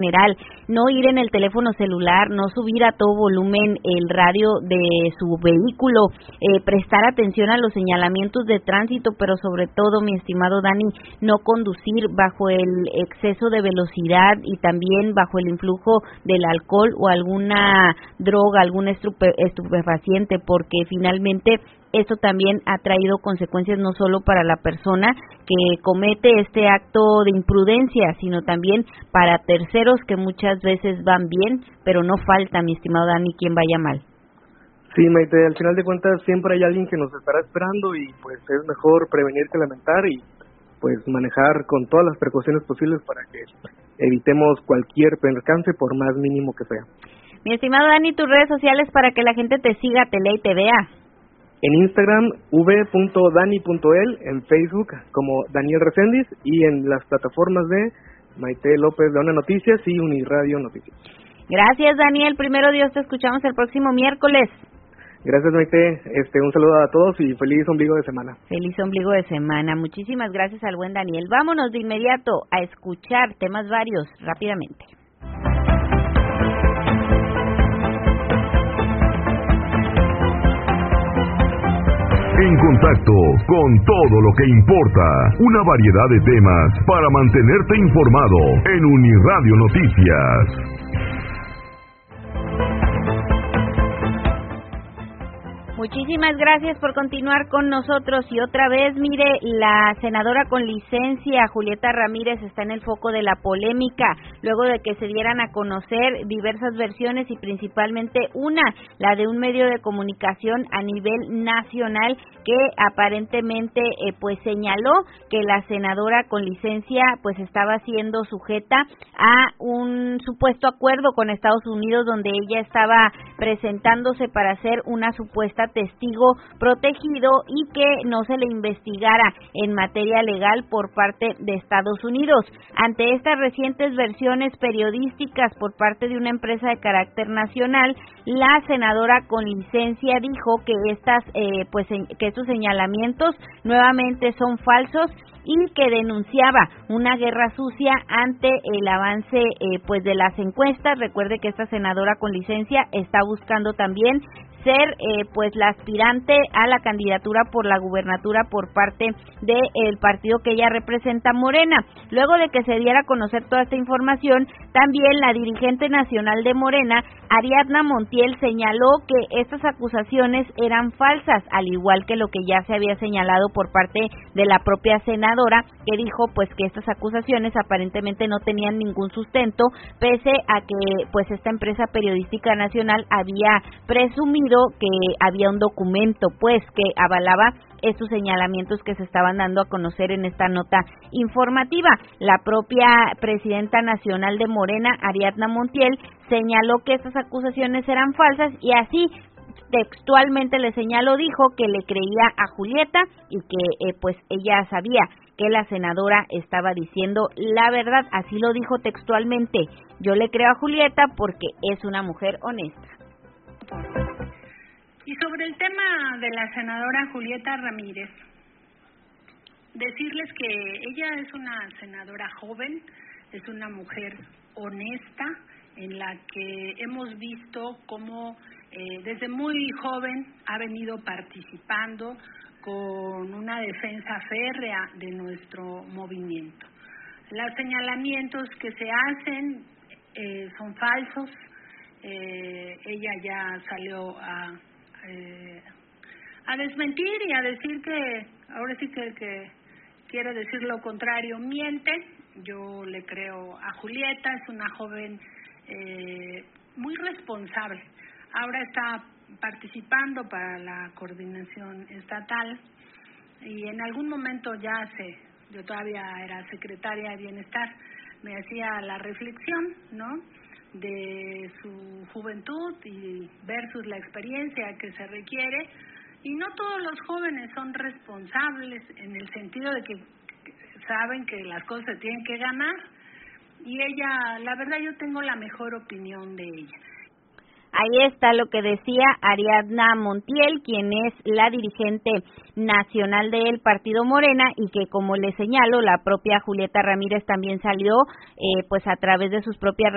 general, no ir en el teléfono celular, no subir a todo volumen el radio de su vehículo, prestar atención a los señalamientos de tránsito, pero sobre todo, mi estimado Dani, no conducir bajo el exceso de velocidad y también bajo el influjo del alcohol o alguna droga, algún estupefaciente, porque finalmente esto también ha traído consecuencias no solo para la persona que comete este acto de imprudencia, sino también para terceros que muchas veces van bien, pero no falta, mi estimado Dani, quien vaya mal. Sí, Maite, al final de cuentas siempre hay alguien que nos estará esperando y pues es mejor prevenir que lamentar y pues manejar con todas las precauciones posibles para que evitemos cualquier percance por más mínimo que sea. Mi estimado Dani, tus redes sociales para que la gente te siga, te lea y te vea. En Instagram, v.dani.el, en Facebook como Daniel Reséndiz y en las plataformas de Maite López de Ona Noticias y Uniradio Noticias. Gracias, Daniel. Primero Dios, te escuchamos el próximo miércoles. Gracias, Maite. Un saludo a todos y feliz ombligo de semana. Feliz ombligo de semana. Muchísimas gracias al buen Daniel. Vámonos de inmediato a escuchar temas varios rápidamente. En contacto con todo lo que importa, una variedad de temas para mantenerte informado en Uniradio Noticias. Muchísimas gracias por continuar con nosotros y otra vez, mire, la senadora con licencia, Julieta Ramírez, está en el foco de la polémica, luego de que se dieran a conocer diversas versiones y principalmente una, la de un medio de comunicación a nivel nacional que aparentemente pues señaló que la senadora con licencia pues estaba siendo sujeta a un supuesto acuerdo con Estados Unidos donde ella estaba presentándose para ser una supuesta testigo protegido y que no se le investigara en materia legal por parte de Estados Unidos. Ante estas recientes versiones periodísticas por parte de una empresa de carácter nacional, la senadora con licencia dijo que que estos señalamientos nuevamente son falsos y que denunciaba una guerra sucia ante el avance de las encuestas. Recuerde que esta senadora con licencia está buscando también ser la aspirante a la candidatura por la gubernatura por parte del partido que ella representa, Morena. Luego de que se diera a conocer toda esta información, también la dirigente nacional de Morena, Ariadna Montiel, señaló que estas acusaciones eran falsas, al igual que lo que ya se había señalado por parte de la propia senadora, que dijo que estas acusaciones aparentemente no tenían ningún sustento, pese a que esta empresa periodística nacional había presumido que había un documento que avalaba estos señalamientos que se estaban dando a conocer en esta nota informativa. La propia presidenta nacional de Morena, Ariadna Montiel, señaló que estas acusaciones eran falsas y así textualmente le señaló, dijo que le creía a Julieta y que ella sabía que la senadora estaba diciendo la verdad, así lo dijo textualmente: yo le creo a Julieta porque es una mujer honesta. Y sobre el tema de la senadora Julieta Ramírez, decirles que ella es una senadora joven, es una mujer honesta, en la que hemos visto cómo desde muy joven ha venido participando con una defensa férrea de nuestro movimiento. Los señalamientos que se hacen son falsos. Ella ya salió a desmentir y a decir que ahora sí que el que quiere decir lo contrario miente. Yo le creo a Julieta, es una joven muy responsable. Ahora está participando para la coordinación estatal y en algún momento yo todavía era secretaria de Bienestar, me hacía la reflexión, ¿no?, de su juventud y versus la experiencia que se requiere, y no todos los jóvenes son responsables en el sentido de que saben que las cosas se tienen que ganar, y ella, la verdad, yo tengo la mejor opinión de ella. Ahí está lo que decía Ariadna Montiel, quien es la dirigente nacional del partido Morena, y que, como le señalo, la propia Julieta Ramírez también salió a través de sus propias